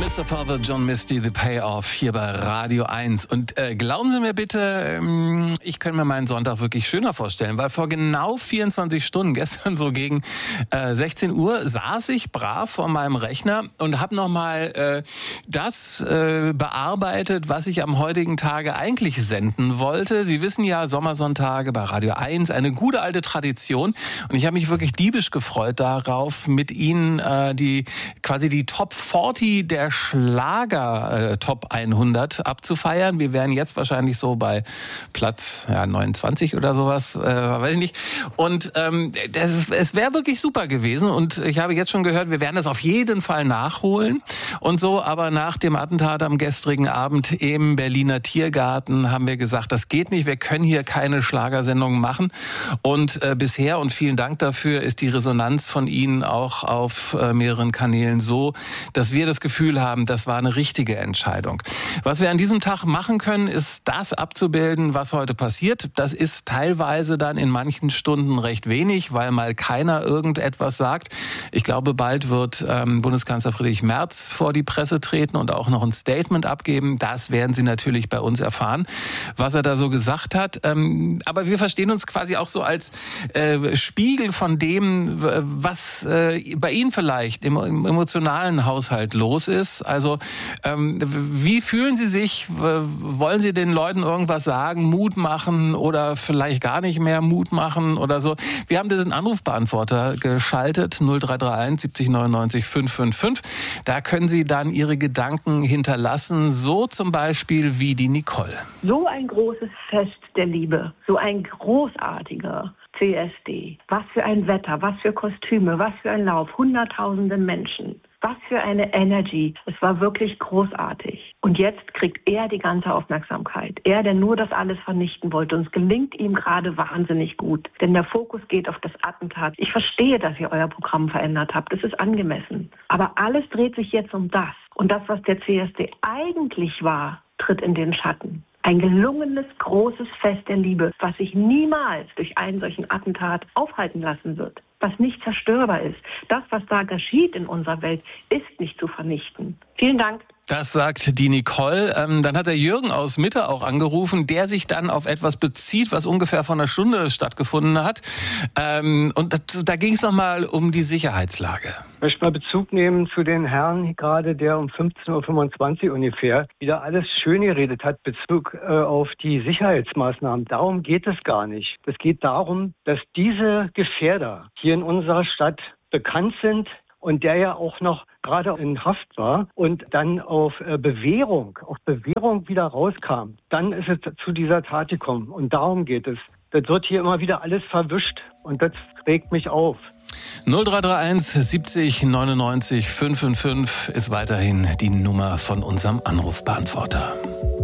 Father John Misty, The Payoff, hier bei Radio 1. Und glauben Sie mir bitte, ich kann mir meinen Sonntag wirklich schöner vorstellen, weil vor genau 24 Stunden, gestern so gegen 16 Uhr, saß ich brav vor meinem Rechner und habe nochmal das bearbeitet, was ich am heutigen Tage eigentlich senden wollte. Sie wissen ja, Sommersonntage bei Radio 1, eine gute alte Tradition. Und ich habe mich wirklich diebisch gefreut darauf, mit Ihnen die Top 40 der Schlager Top 100 abzufeiern. Wir wären jetzt wahrscheinlich so bei Platz 29 oder sowas, weiß ich nicht. Und es wäre wirklich super gewesen. Und ich habe jetzt schon gehört, wir werden das auf jeden Fall nachholen und so. Aber nach dem Attentat am gestrigen Abend im Berliner Tiergarten haben wir gesagt, das geht nicht. Wir können hier keine Schlagersendung machen. Und bisher, und vielen Dank dafür, ist die Resonanz von Ihnen auch auf mehreren Kanälen so, dass wir das Gefühl haben, das war eine richtige Entscheidung. Was wir an diesem Tag machen können, ist das abzubilden, was heute passiert. Das ist teilweise dann in manchen Stunden recht wenig, weil mal keiner irgendetwas sagt. Ich glaube, bald wird Bundeskanzler Friedrich Merz vor die Presse treten und auch noch ein Statement abgeben. Das werden Sie natürlich bei uns erfahren, was er da so gesagt hat. Aber wir verstehen uns quasi auch so als Spiegel von dem, was bei Ihnen vielleicht im emotionalen Haushalt los ist. Also wie fühlen Sie sich? Wollen Sie den Leuten irgendwas sagen, Mut machen oder vielleicht gar nicht mehr Mut machen oder so? Wir haben diesen Anrufbeantworter geschaltet, 0331 70 99 555. Da können Sie dann Ihre Gedanken hinterlassen, so zum Beispiel wie die Nicole. So ein großes Fest der Liebe, so ein großartiger CSD. Was für ein Wetter, was für Kostüme, was für ein Lauf, Hunderttausende Menschen. Was für eine Energy. Es war wirklich großartig. Und jetzt kriegt er die ganze Aufmerksamkeit. Er, der nur das alles vernichten wollte. Und es gelingt ihm gerade wahnsinnig gut. Denn der Fokus geht auf das Attentat. Ich verstehe, dass ihr euer Programm verändert habt. Das ist angemessen. Aber alles dreht sich jetzt um das. Und das, was der CSD eigentlich war, tritt in den Schatten. Ein gelungenes, großes Fest der Liebe, was sich niemals durch einen solchen Attentat aufhalten lassen wird. Was nicht zerstörbar ist. Das, was da geschieht in unserer Welt, ist nicht zu vernichten. Vielen Dank. Das sagt die Nicole. Dann hat der Jürgen aus Mitte auch angerufen, der sich dann auf etwas bezieht, was ungefähr vor einer Stunde stattgefunden hat. Und da ging es nochmal um die Sicherheitslage. Ich möchte mal Bezug nehmen zu den Herrn gerade, der um 15.25 Uhr ungefähr wieder alles schön geredet hat, Bezug auf die Sicherheitsmaßnahmen. Darum geht es gar nicht. Es geht darum, dass diese Gefährder hier in unserer Stadt bekannt sind und der ja auch noch gerade in Haft war und dann auf Bewährung wieder rauskam. Dann ist es zu dieser Tat gekommen und darum geht es. Das wird hier immer wieder alles verwischt und das regt mich auf. 0331 70 99 555 ist weiterhin die Nummer von unserem Anrufbeantworter.